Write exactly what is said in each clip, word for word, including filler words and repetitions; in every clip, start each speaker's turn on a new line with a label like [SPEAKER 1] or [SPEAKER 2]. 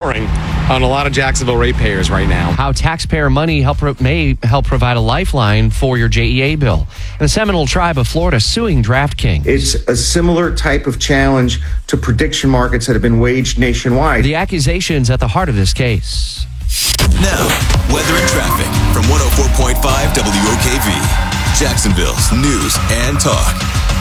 [SPEAKER 1] jarring on a lot of Jacksonville ratepayers right now.
[SPEAKER 2] How taxpayer money help may help provide a lifeline for your J E A bill. And the Seminole Tribe of Florida suing DraftKings.
[SPEAKER 3] It's a similar type of challenge to prediction markets that have been waged nationwide.
[SPEAKER 2] The accusations at the heart of this case.
[SPEAKER 4] Now, weather and traffic from one oh four point five W O K V, Jacksonville's news and talk.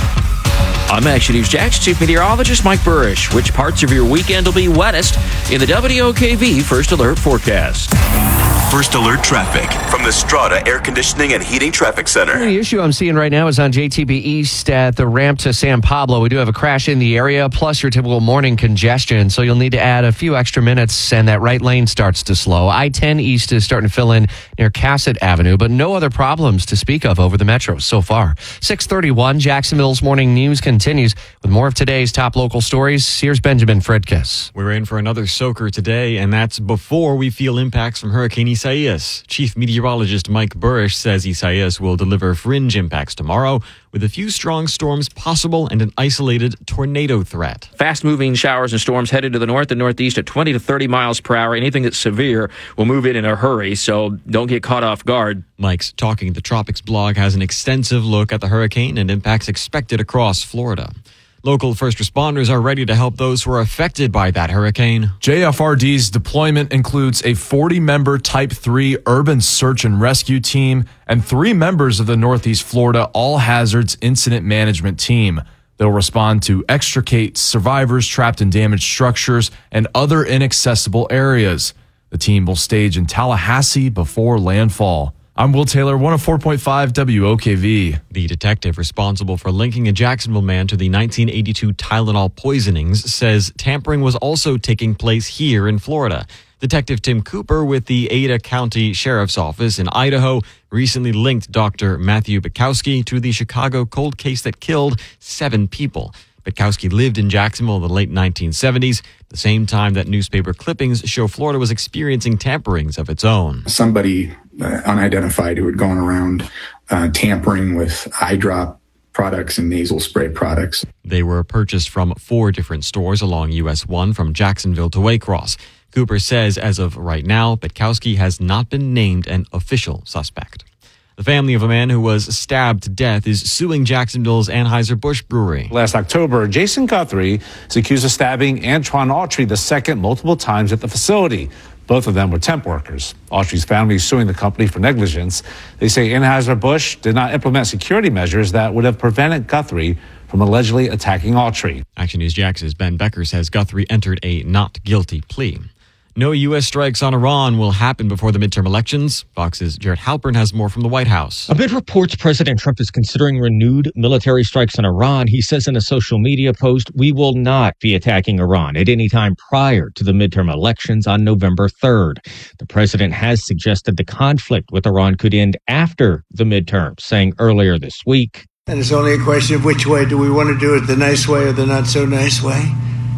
[SPEAKER 5] I'm Action News Jax Chief Meteorologist Mike Burrish. Which parts of your weekend will be wettest in the W O K V First Alert forecast?
[SPEAKER 4] First Alert traffic from the Strata Air Conditioning and Heating Traffic Center.
[SPEAKER 2] The issue I'm seeing right now is on J T B East at the ramp to San Pablo. We do have a crash in the area, plus your typical morning congestion, so you'll need to add a few extra minutes, and that right lane starts to slow. I ten East is starting to fill in near Cassett Avenue, but no other problems to speak of over the metro so far. six thirty-one, Jacksonville's Morning News continues with more of today's top local stories. Here's Benjamin Fredkiss.
[SPEAKER 6] We're in for another soaker today, and that's before we feel impacts from Hurricane Isaias. Chief Meteorologist Mike Burrish says Isaias will deliver fringe impacts tomorrow, with a few strong storms possible and an isolated tornado threat.
[SPEAKER 5] Fast-moving showers and storms headed to the north and northeast at twenty to thirty miles per hour. Anything that's severe will move in in a hurry, so don't get caught off guard.
[SPEAKER 6] Mike's Talking the Tropics blog has an extensive look at the hurricane and impacts expected across Florida. Local first responders are ready to help those who are affected by that hurricane.
[SPEAKER 7] J F R D's deployment includes a forty-member Type three urban search and rescue team and three members of the Northeast Florida All Hazards Incident Management Team. They'll respond to extricate survivors trapped in damaged structures and other inaccessible areas. The team will stage in Tallahassee before landfall. I'm Will Taylor, one oh four point five W O K V.
[SPEAKER 6] The detective responsible for linking a Jacksonville man to the nineteen eighty-two Tylenol poisonings says tampering was also taking place here in Florida. Detective Tim Cooper with the Ada County Sheriff's Office in Idaho recently linked Doctor Matthew Bukowski to the Chicago cold case that killed seven people. Bukowski lived in Jacksonville in the late nineteen seventies, the same time that newspaper clippings show Florida was experiencing tamperings of its own.
[SPEAKER 8] Somebody uh, unidentified who had gone around uh, tampering with eye drop products and nasal spray products.
[SPEAKER 6] They were purchased from four different stores along U S one from Jacksonville to Waycross. Cooper says as of right now, Bukowski has not been named an official suspect. The family of a man who was stabbed to death is suing Jacksonville's Anheuser-Busch Brewery.
[SPEAKER 9] Last October, Jason Guthrie is accused of stabbing Antoine Autry the second multiple times at the facility. Both of them were temp workers. Autry's family is suing the company for negligence. They say Anheuser-Busch did not implement security measures that would have prevented Guthrie from allegedly attacking Autry.
[SPEAKER 6] Action News Jax's Ben Becker says Guthrie entered a not guilty plea. No U S strikes on Iran will happen before the midterm elections. Fox's Jared Halpern has more from the White House.
[SPEAKER 10] Amid reports President Trump is considering renewed military strikes on Iran, he says in a social media post, "We will not be attacking Iran at any time prior to the midterm elections on November third. The president has suggested the conflict with Iran could end after the midterms, saying earlier this week,
[SPEAKER 11] "And it's only a question of which way do we want to do it, the nice way or the not so nice way?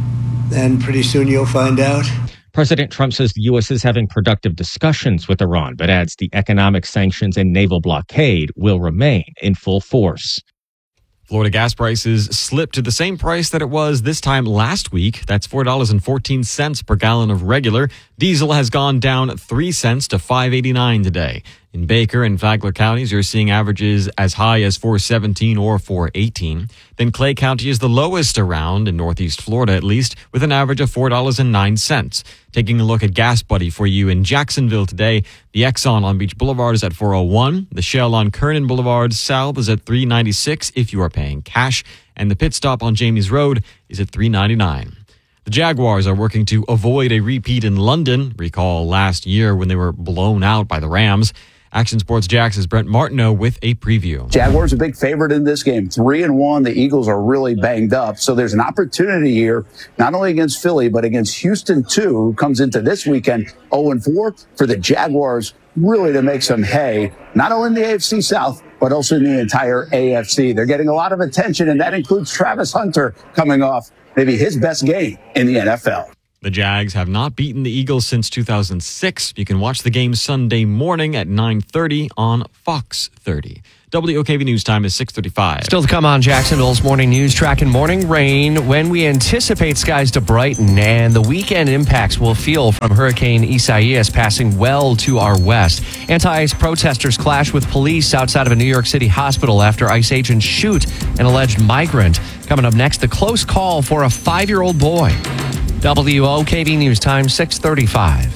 [SPEAKER 11] And pretty soon you'll find out."
[SPEAKER 10] President Trump says the U S is having productive discussions with Iran, but adds the economic sanctions and naval blockade will remain in full force.
[SPEAKER 6] Florida gas prices slipped to the same price that it was this time last week. That's four dollars and fourteen cents per gallon of regular. Diesel has gone down three cents to five eighty-nine today. In Baker and Flagler counties, you're seeing averages as high as four seventeen or four eighteen. Then Clay County is the lowest around, in Northeast Florida at least, with an average of four dollars and nine cents. Taking a look at Gas Buddy for you in Jacksonville today, the Exxon on Beach Boulevard is at four oh one. The Shell on Kernan Boulevard South is at three ninety-six if you are paying cash. And the Pit Stop on Jamies Road is at three ninety-nine. The Jaguars are working to avoid a repeat in London. Recall last year when they were blown out by the Rams. Action Sports Jax's Brent Martineau with a preview.
[SPEAKER 12] Jaguars a big favorite in this game. Three and one. The Eagles are really banged up. So there's an opportunity here, not only against Philly, but against Houston, too, who comes into this weekend oh and four, for the Jaguars really to make some hay, not only in the A F C South, but also in the entire A F C. They're getting a lot of attention, and that includes Travis Hunter coming off maybe his best game in the N F L.
[SPEAKER 6] The Jags have not beaten the Eagles since two thousand six. You can watch the game Sunday morning at nine thirty on Fox thirty. W O K V News Time is six thirty-five.
[SPEAKER 2] Still to come on Jacksonville's Morning News Track and Morning Rain, when we anticipate skies to brighten and the weekend impacts we'll feel from Hurricane Isaias passing well to our west. Anti-ICE protesters clash with police outside of a New York City hospital after ICE agents shoot an alleged migrant. Coming up next, the close call for a five-year-old boy. W O K V News Time, six thirty-five.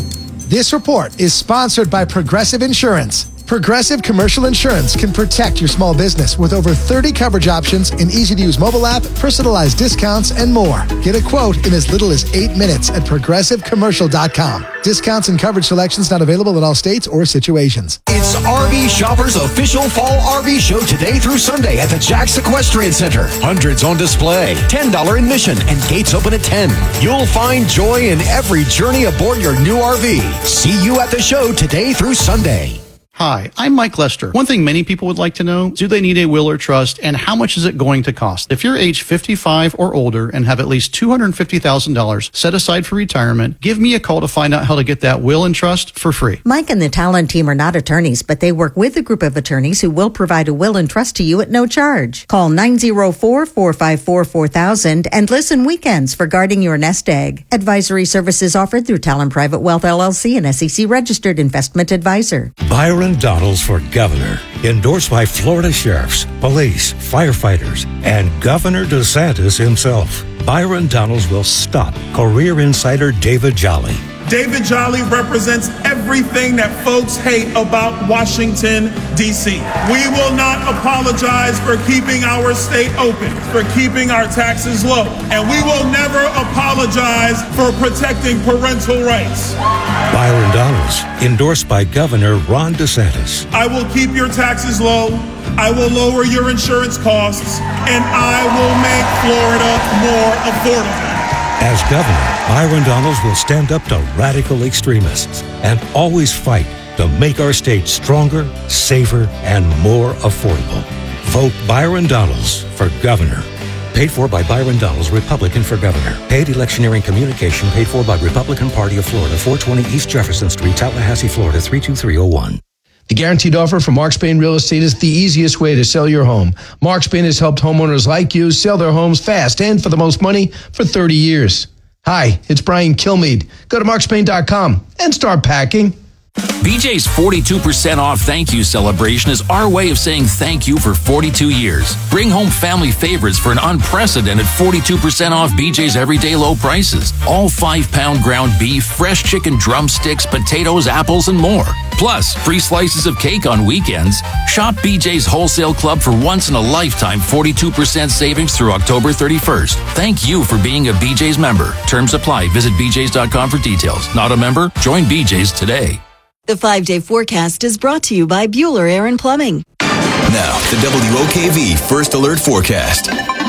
[SPEAKER 13] This report is sponsored by Progressive Insurance. Progressive Commercial Insurance can protect your small business with over thirty coverage options, an easy-to-use mobile app, personalized discounts, and more. Get a quote in as little as eight minutes at progressive commercial dot com. Discounts and coverage selections not available in all states or situations.
[SPEAKER 14] It's R V Shoppers' official fall R V show today through Sunday at the Jack's Equestrian Center. Hundreds on display, ten dollars admission, and gates open at ten. You'll find joy in every journey aboard your new R V. See you at the show today through Sunday.
[SPEAKER 15] Hi, I'm Mike Lester. One thing many people would like to know, do they need a will or trust, and how much is it going to cost? If you're age fifty-five or older and have at least two hundred fifty thousand dollars set aside for retirement, give me a call to find out how to get that will and trust for free.
[SPEAKER 16] Mike and the Talon team are not attorneys, but they work with a group of attorneys who will provide a will and trust to you at no charge. Call nine oh four, four five four, four thousand and listen weekends for guarding your nest egg. Advisory services offered through Talon Private Wealth L L C, an S E C registered investment advisor.
[SPEAKER 17] Byron Donalds for governor, endorsed by Florida sheriffs, police, firefighters, and Governor DeSantis himself. Byron Donalds will stop career insider David Jolly.
[SPEAKER 18] David Jolly represents everything that folks hate about Washington, D C. We will not apologize for keeping our state open, for keeping our taxes low, and we will never apologize for protecting parental rights.
[SPEAKER 17] Byron Donalds, endorsed by Governor Ron DeSantis.
[SPEAKER 18] I will keep your taxes low, I will lower your insurance costs, and I will make Florida more affordable.
[SPEAKER 17] As governor, Byron Donalds will stand up to radical extremists and always fight to make our state stronger, safer, and more affordable. Vote Byron Donalds for governor. Paid for by Byron Donalds, Republican for governor. Paid electioneering communication paid for by Republican Party of Florida, four twenty East Jefferson Street, Tallahassee, Florida, three two three oh one.
[SPEAKER 19] The guaranteed offer from Mark Spain Real Estate is the easiest way to sell your home. Mark Spain has helped homeowners like you sell their homes fast and for the most money for thirty years. Hi, it's Brian Kilmeade. Go to mark spain dot com and start packing.
[SPEAKER 20] B J's forty-two percent off thank you celebration is our way of saying thank you for forty-two years. Bring home family favorites for an unprecedented forty-two percent off B J's everyday low prices. All five-pound ground beef, fresh chicken drumsticks, potatoes, apples, and more. Plus, free slices of cake on weekends. Shop B J's Wholesale Club for once-in-a-lifetime forty-two percent savings through October thirty-first. Thank you for being a B J's member. Terms apply. Visit b j's dot com for details. Not a member? Join B J's today.
[SPEAKER 21] The five-day forecast is brought to you by Bueller Air and Plumbing.
[SPEAKER 4] Now, the W O K V First Alert Forecast.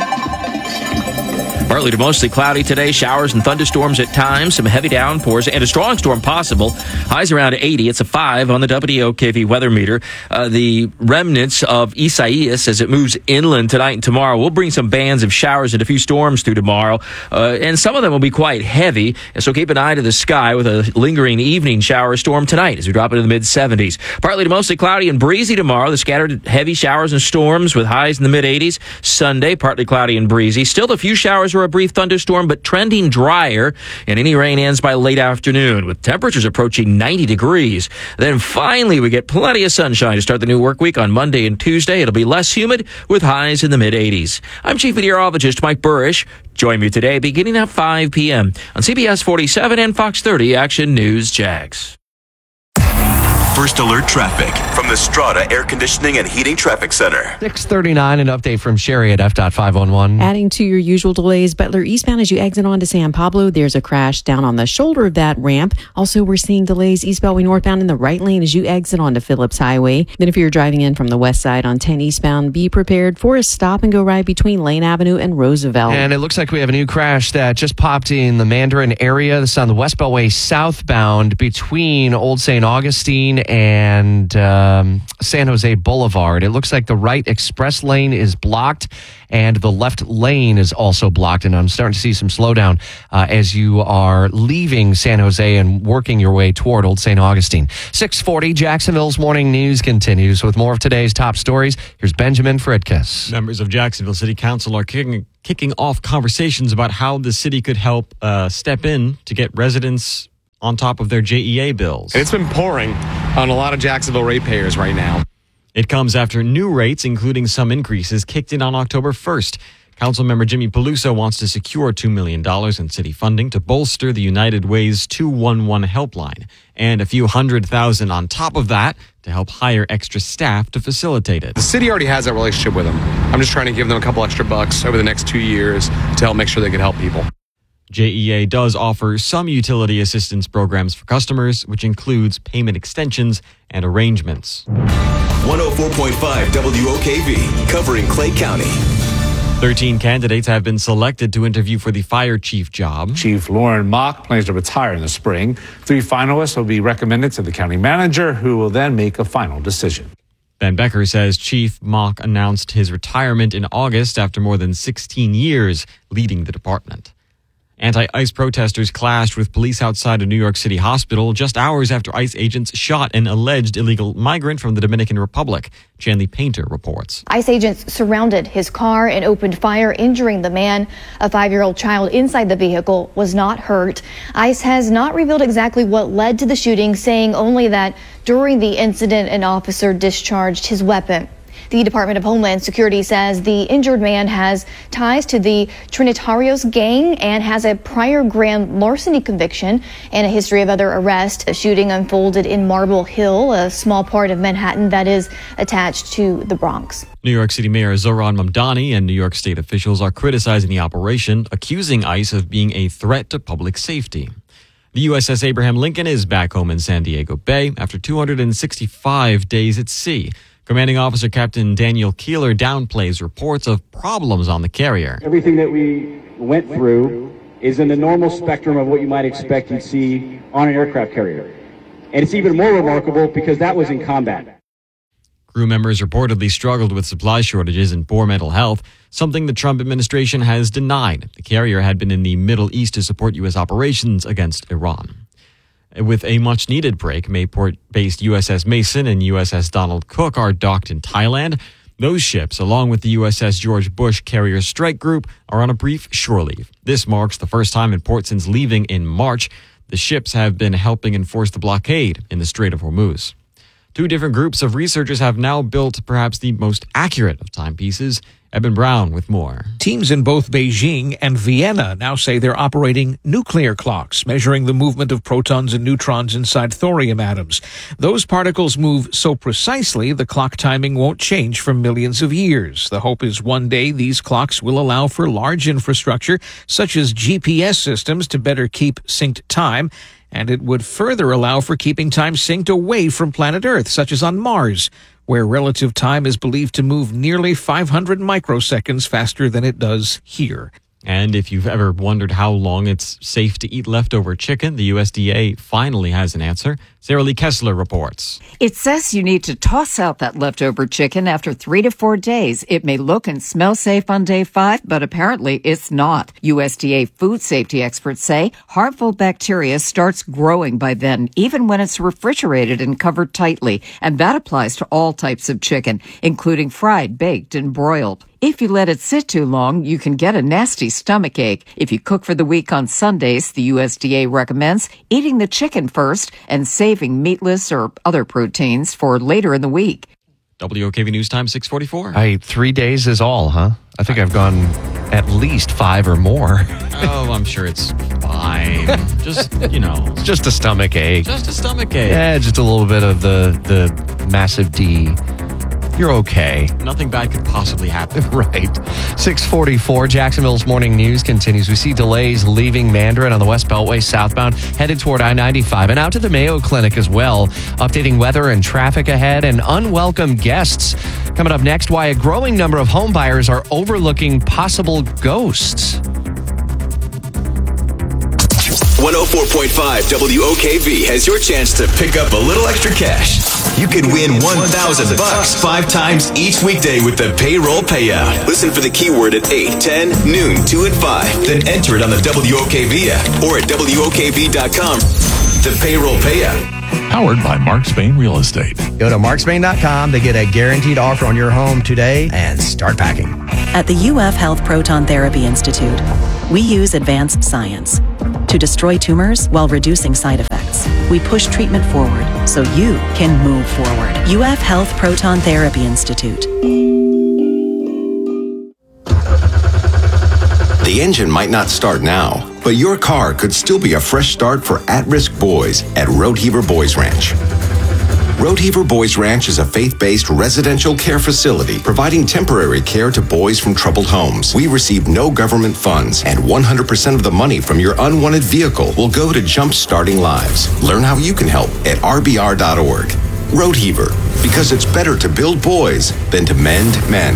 [SPEAKER 5] Partly to mostly cloudy today. Showers and thunderstorms at times. Some heavy downpours and a strong storm possible. Highs around eighty. It's a five on the W O K V weather meter. Uh, the remnants of Isaias as it moves inland tonight and tomorrow will bring some bands of showers and a few storms through tomorrow. Uh, and some of them will be quite heavy. So keep an eye to the sky with a lingering evening shower storm tonight as we drop into the mid seventies. Partly to mostly cloudy and breezy tomorrow. The scattered heavy showers and storms with highs in the mid eighties. Sunday, partly cloudy and breezy. Still a few showers or a brief thunderstorm, but trending drier, and any rain ends by late afternoon with temperatures approaching ninety degrees. Then finally we get plenty of sunshine to start the new work week on Monday and Tuesday. It'll be less humid with highs in the mid eighties. I'm Chief Meteorologist Mike Burrish. Join me today beginning at five p.m. on C B S forty-seven and Fox thirty Action News Jax.
[SPEAKER 4] First Alert Traffic from the Strata Air Conditioning and Heating Traffic Center.
[SPEAKER 2] six thirty-nine, an update from Sherry at F five one one.
[SPEAKER 22] Adding to your usual delays, Butler eastbound as you exit onto San Pablo, there's a crash down on the shoulder of that ramp. Also, we're seeing delays east Beltway northbound in the right lane as you exit onto Phillips Highway. Then if you're driving in from the west side on ten eastbound, be prepared for a stop and go ride between Lane Avenue and Roosevelt.
[SPEAKER 2] And it looks like we have a new crash that just popped in the Mandarin area. This is on the West Beltway southbound between Old Saint Augustine and um, San Jose Boulevard. It looks like the right express lane is blocked and the left lane is also blocked. And I'm starting to see some slowdown uh, as you are leaving San Jose and working your way toward Old Saint Augustine. six forty, Jacksonville's Morning News continues with more of today's top stories. Here's Benjamin Fritkiss.
[SPEAKER 6] Members of Jacksonville City Council are kicking, kicking off conversations about how the city could help uh, step in to get residents on top of their J E A bills.
[SPEAKER 1] It's been pouring on a lot of Jacksonville ratepayers right now.
[SPEAKER 6] It comes after new rates, including some increases, kicked in on October first. Councilmember Jimmy Peluso wants to secure two million dollars in city funding to bolster the United Way's two one one helpline, and a few hundred thousand on top of that to help hire extra staff to facilitate it.
[SPEAKER 1] The city already has that relationship with them. I'm just trying to give them a couple extra bucks over the next two years to help make sure they can help people.
[SPEAKER 6] J E A does offer some utility assistance programs for customers, which includes payment extensions and arrangements.
[SPEAKER 4] one oh four point five W O K V, covering Clay County.
[SPEAKER 6] thirteen candidates have been selected to interview for the fire chief job.
[SPEAKER 9] Chief Lauren Mock plans to retire in the spring. Three finalists will be recommended to the county manager, who will then make a final decision.
[SPEAKER 6] Ben Becker says Chief Mock announced his retirement in August after more than sixteen years leading the department. Anti-ICE protesters clashed with police outside a New York City hospital just hours after ICE agents shot an alleged illegal migrant from the Dominican Republic. Chanley Painter reports.
[SPEAKER 3] ICE agents surrounded his car and opened fire, injuring the man. A five-year-old child inside the vehicle was not hurt. ICE has not revealed exactly what led to the shooting, saying only that during the incident, an officer discharged his weapon. The Department of Homeland Security says the injured man has ties to the Trinitarios gang and has a prior grand larceny conviction and a history of other arrests. The shooting unfolded in Marble Hill, a small part of Manhattan that is attached to the Bronx.
[SPEAKER 6] New York City Mayor Zohran Mamdani and New York State officials are criticizing the operation, accusing ICE of being a threat to public safety. The U S S Abraham Lincoln is back home in San Diego Bay after two hundred sixty-five days at sea. Commanding Officer Captain Daniel Keeler downplays reports of problems on the carrier.
[SPEAKER 23] Everything that we went through is in the normal spectrum of what you might expect you'd see on an aircraft carrier. And it's even more remarkable because that was in combat.
[SPEAKER 6] Crew members reportedly struggled with supply shortages and poor mental health, something the Trump administration has denied. The carrier had been in the Middle East to support U S operations against Iran. With a much-needed break, Mayport-based U S S Mason and U S S Donald Cook are docked in Thailand. Those ships, along with the U S S George Bush Carrier Strike Group, are on a brief shore leave. This marks the first time in port since leaving in March. The ships have been helping enforce the blockade in the Strait of Hormuz. Two different groups of researchers have now built perhaps the most accurate of timepieces. Eben Brown with more.
[SPEAKER 24] Teams in both Beijing and Vienna now say they're operating nuclear clocks, measuring the movement of protons and neutrons inside thorium atoms. Those particles move so precisely the clock timing won't change for millions of years. The hope is one day these clocks will allow for large infrastructure, such as G P S systems, to better keep synced time. And it would further allow for keeping time synced away from planet Earth, such as on Mars, where relative time is believed to move nearly five hundred microseconds faster than it does here.
[SPEAKER 6] And if you've ever wondered how long it's safe to eat leftover chicken, the U S D A finally has an answer. Sarah Lee Kessler reports.
[SPEAKER 25] It says you need to toss out that leftover chicken after three to four days. It may look and smell safe on day five, but apparently it's not. U S D A food safety experts say harmful bacteria starts growing by then, even when it's refrigerated and covered tightly. And that applies to all types of chicken, including fried, baked, and broiled. If you let it sit too long, you can get a nasty stomach ache. If you cook for the week on Sundays, the U S D A recommends eating the chicken first and saving meatless or other proteins for later in the week.
[SPEAKER 6] W O K V News Time six forty-four.
[SPEAKER 2] I three days is all, huh? I think I've gone at least five or more.
[SPEAKER 6] Oh, I'm sure it's fine. Just, you know.
[SPEAKER 2] Just a stomach ache.
[SPEAKER 6] Just a stomach ache.
[SPEAKER 2] Yeah, just a little bit of the, the massive D. You're okay.
[SPEAKER 6] Nothing bad could possibly happen.
[SPEAKER 2] Right. six forty-four, Jacksonville's Morning News continues. We see delays leaving Mandarin on the West Beltway southbound, headed toward I ninety-five, and out to the Mayo Clinic as well. Updating weather and traffic ahead, and unwelcome guests. Coming up next, why a growing number of home buyers are overlooking possible ghosts.
[SPEAKER 4] one oh four point five W O K V has your chance to pick up a little extra cash. You could win one thousand bucks five times each weekday with the payroll payout. Listen for the keyword at eight, ten, noon, two, and five. Then enter it on the W O K V app or at W O K V dot com. The payroll payout.
[SPEAKER 7] Powered by Mark Spain Real Estate.
[SPEAKER 8] Go to mark spain dot com to get a guaranteed offer on your home today and start packing.
[SPEAKER 10] At the U F Health Proton Therapy Institute, we use advanced science to destroy tumors while reducing side effects. We push treatment forward so you can move forward. U F Health Proton Therapy Institute.
[SPEAKER 11] The engine might not start now, but your car could still be a fresh start for at-risk boys at Roadheaver Boys Ranch. Roadheaver Boys Ranch is a faith-based residential care facility providing temporary care to boys from troubled homes. We receive no government funds, and one hundred percent of the money from your unwanted vehicle will go to jump-starting lives. Learn how you can help at R B R dot org. Roadheaver, because it's better to build boys than to mend men.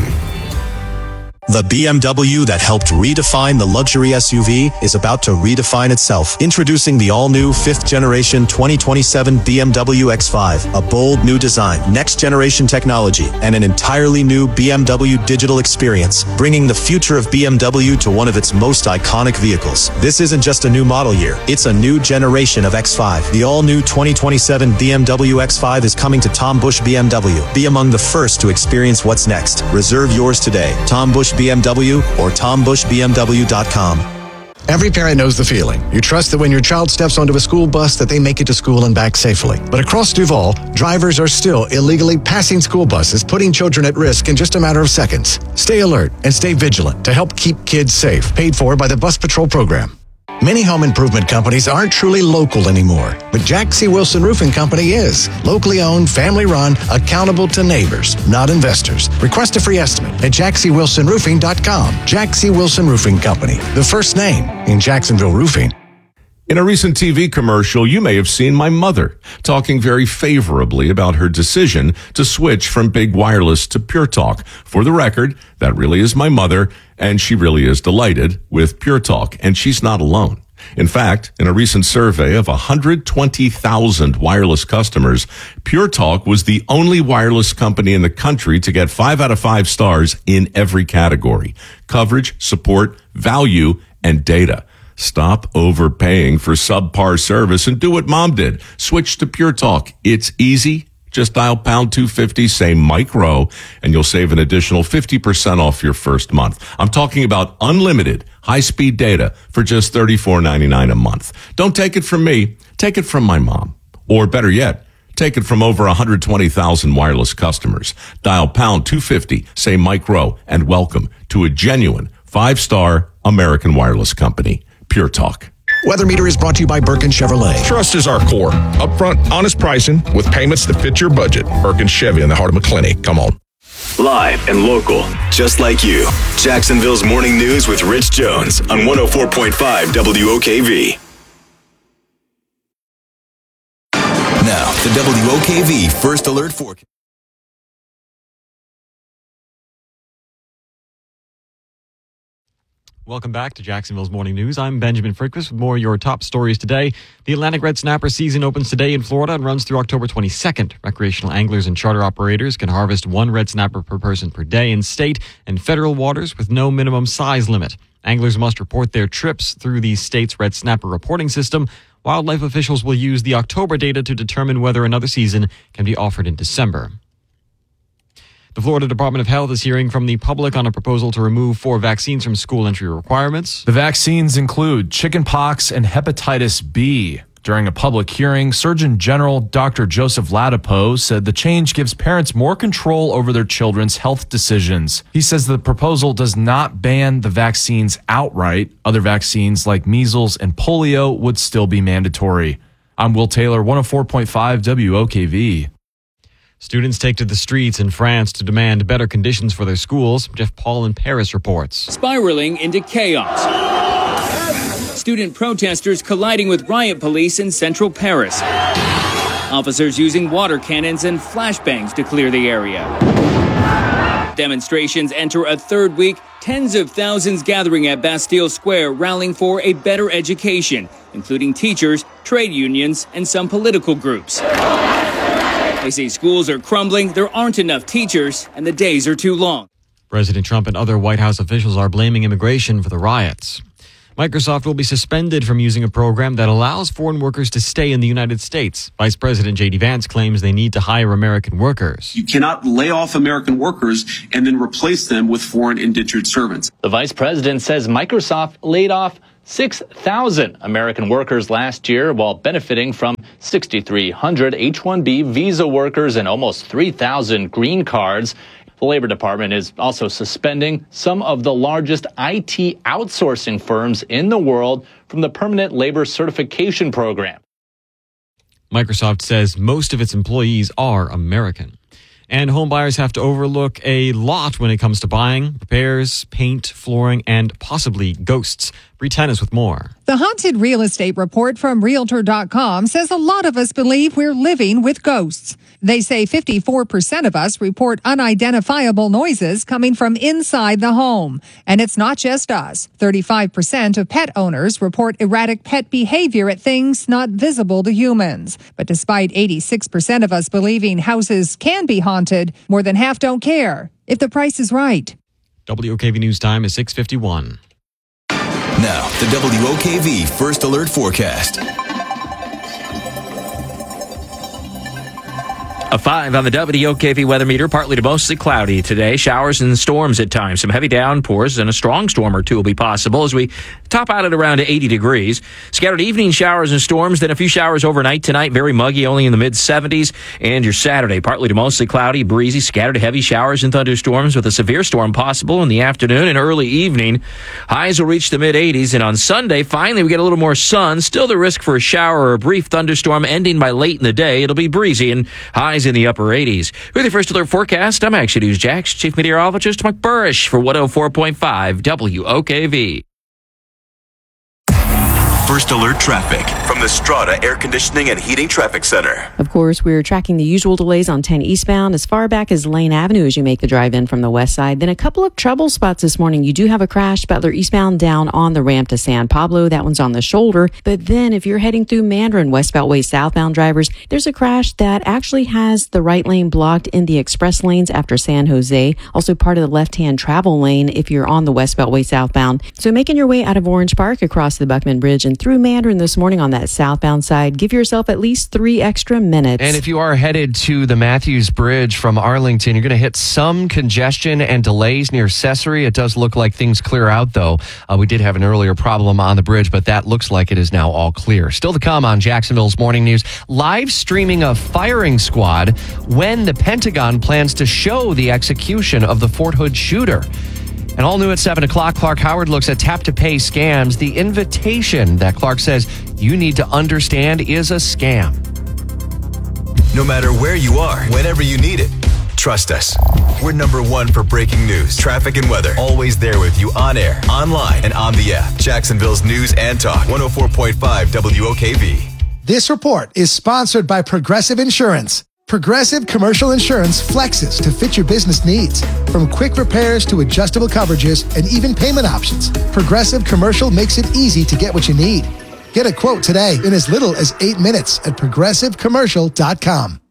[SPEAKER 12] The B M W that helped redefine the luxury S U V is about to redefine itself. Introducing the all-new fifth generation twenty twenty-seven B M W X five. A bold new design, next-generation technology, and an entirely new B M W digital experience, bringing the future of B M W to one of its most iconic vehicles. This isn't just a new model year, it's a new generation of X five. The all-new twenty twenty-seven B M W X five is coming to Tom Busch B M W. Be among the first to experience what's next. Reserve yours today. Tom Busch B M W or tom busch b m w dot com.
[SPEAKER 26] Every parent knows the feeling. You trust that when your child steps onto a school bus that they make it to school and back safely. But across Duval, drivers are still illegally passing school buses, putting children at risk in just a matter of seconds. Stay alert and stay vigilant to help keep kids safe. Paid for by the Bus Patrol program. Many home improvement companies aren't truly local anymore, but Jack C. Wilson Roofing Company is. Locally owned, family run, accountable to neighbors, not investors. Request a free estimate at jack c wilson roofing dot com. Jack C. Wilson Roofing Company, the first name in Jacksonville roofing.
[SPEAKER 7] In a recent T V commercial, you may have seen my mother talking very favorably about her decision to switch from big wireless to Pure Talk. For the record, that really is my mother, and she really is delighted with Pure Talk, and she's not alone. In fact, in a recent survey of one hundred twenty thousand wireless customers, Pure Talk was the only wireless company in the country to get five out of five stars in every category: coverage, support, value, and data. Stop overpaying for subpar service and do what Mom did. Switch to Pure Talk. It's easy. Just dial pound two fifty, say Mike Rowe, and you'll save an additional fifty percent off your first month. I'm talking about unlimited high-speed data for just thirty-four ninety-nine a month. Don't take it from me. Take it from my mom. Or better yet, take it from over one hundred twenty thousand wireless customers. Dial pound two fifty, say Mike Rowe, and welcome to a genuine five-star American wireless company. Pure Talk.
[SPEAKER 27] Weather Meter is brought to you by Birkin Chevrolet.
[SPEAKER 28] Trust is our core. Upfront, honest pricing with payments that fit your budget. Birkin Chevy in the heart of McClenny. Come on.
[SPEAKER 4] Live and local, just like you. Jacksonville's Morning News with Rich Jones on one oh four point five W O K V. Now, the W O K V First Alert Forecast.
[SPEAKER 6] Welcome back to Jacksonville's Morning News. I'm Benjamin Friquist with more of your top stories today. The Atlantic Red Snapper season opens today in Florida and runs through October twenty-second. Recreational anglers and charter operators can harvest one red snapper per person per day in state and federal waters with no minimum size limit. Anglers must report their trips through the state's red snapper reporting system. Wildlife officials will use the October data to determine whether another season can be offered in December. The Florida Department of Health is hearing from the public on a proposal to remove four vaccines from school entry requirements.
[SPEAKER 29] The vaccines include chickenpox and hepatitis B. During a public hearing, Surgeon General Doctor Joseph Ladapo said the change gives parents more control over their children's health decisions. He says the proposal does not ban the vaccines outright. Other vaccines like measles and polio would still be mandatory. I'm Will Taylor, one oh four point five W O K V.
[SPEAKER 6] Students take to the streets in France to demand better conditions for their schools. Jeff Paul in Paris reports.
[SPEAKER 30] Spiraling into chaos. Student protesters colliding with riot police in central Paris. Officers using water cannons and flashbangs to clear the area. Demonstrations enter a third week. Tens of thousands gathering at Bastille Square, rallying for a better education, including teachers, trade unions, and some political groups. They say schools are crumbling, there aren't enough teachers, and the days are too long.
[SPEAKER 6] President Trump and other White House officials are blaming immigration for the riots. Microsoft will be suspended from using a program that allows foreign workers to stay in the United States. Vice President J D Vance claims they need to hire American workers.
[SPEAKER 5] You cannot lay off American workers and then replace them with foreign indentured servants.
[SPEAKER 13] The vice president says Microsoft laid off six thousand American workers last year while benefiting from six thousand three hundred H one B visa workers and almost three thousand green cards. The Labor Department is also suspending some of the largest I T outsourcing firms in the world from the Permanent Labor Certification Program.
[SPEAKER 6] Microsoft says most of its employees are American. And home buyers have to overlook a lot when it comes to buying repairs, paint, flooring, and possibly ghosts. Bree Tennis with more.
[SPEAKER 14] The Haunted Real Estate Report from Realtor dot com says a lot of us believe we're living with ghosts. They say fifty-four percent of us report unidentifiable noises coming from inside the home. And it's not just us. thirty-five percent of pet owners report erratic pet behavior at things not visible to humans. But despite eighty-six percent of us believing houses can be haunted, more than half don't care if the price is right.
[SPEAKER 6] W O K V News Time is six fifty-one.
[SPEAKER 4] Now, the W O K V First Alert Forecast.
[SPEAKER 15] A five on the W O K V weather meter, partly to mostly cloudy today. Showers and storms at times. Some heavy downpours and a strong storm or two will be possible as we top out at around eighty degrees. Scattered evening showers and storms, then a few showers overnight tonight. Very muggy, only in the mid seventies. And your Saturday, partly to mostly cloudy, breezy, scattered heavy showers and thunderstorms with a severe storm possible in the afternoon and early evening. Highs will reach the mid eighties. And on Sunday, finally, we get a little more sun. Still the risk for a shower or a brief thunderstorm ending by late in the day. It'll be breezy and highs in the upper eighties. With your First Alert forecast, I'm Action News Jax Chief Meteorologist Mike Burrish for one oh four point five W O K V.
[SPEAKER 4] First Alert Traffic from the Strata Air Conditioning and Heating Traffic Center.
[SPEAKER 22] Of course, we're tracking the usual delays on ten eastbound as far back as Lane Avenue as you make the drive in from the west side. Then a couple of trouble spots this morning. You do have a crash, Butler eastbound down on the ramp to San Pablo. That one's on the shoulder. But then if you're heading through Mandarin, West Beltway southbound drivers, there's a crash that actually has the right lane blocked in the express lanes after San Jose. Also part of the left-hand travel lane if you're on the West Beltway southbound. So making your way out of Orange Park across the Buckman Bridge and through Mandarin this morning on that southbound side, give yourself at least three extra minutes.
[SPEAKER 2] And if you are headed to the Matthews Bridge from Arlington, you're going to hit some congestion and delays near Cesare. It does look like things clear out, though. Uh, we did have an earlier problem on the bridge, but that looks like it is now all clear. Still to come on Jacksonville's Morning News, live streaming of firing squad when the Pentagon plans to show the execution of the Fort Hood shooter. And all new at seven o'clock, Clark Howard looks at tap-to-pay scams, the invitation that Clark says you need to understand is a scam.
[SPEAKER 4] No matter where you are, whenever you need it, trust us. We're number one for breaking news, traffic, and weather. Always there with you on air, online, and on the app. Jacksonville's News and Talk, one oh four point five W O K V.
[SPEAKER 16] This report is sponsored by Progressive Insurance. Progressive Commercial Insurance flexes to fit your business needs. From quick repairs to adjustable coverages and even payment options, Progressive Commercial makes it easy to get what you need. Get a quote today in as little as eight minutes at progressive commercial dot com.